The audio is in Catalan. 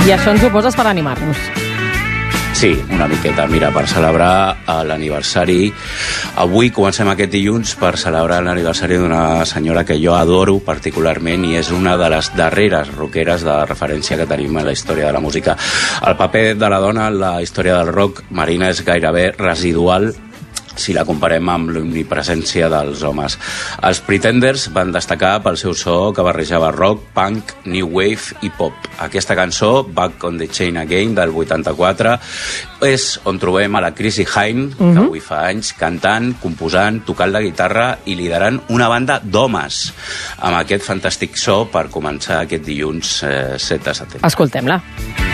I això ens ho poses per animar-nos. Sí, una miqueta. Mira, per celebrar l'aniversari... Avui comencem aquest dilluns per celebrar l'aniversari d'una senyora que jo adoro particularment i és una de les darreres rockeres de referència que tenim en la història de la música. El paper de la dona en la història del rock, Marina, és gairebé residual si la comparem amb l'omnipresència dels homes. Els Pretenders van destacar pel seu so que barrejava rock, punk, new wave i pop. Aquesta cançó, Back on the Chain Again, del 84, és on trobem a la Chrissie Hynde, que avui fa anys, cantant, composant, tocant la guitarra i liderant una banda d'homes amb aquest fantàstic so per començar aquest dilluns 7 de setembre. Escoltem-la.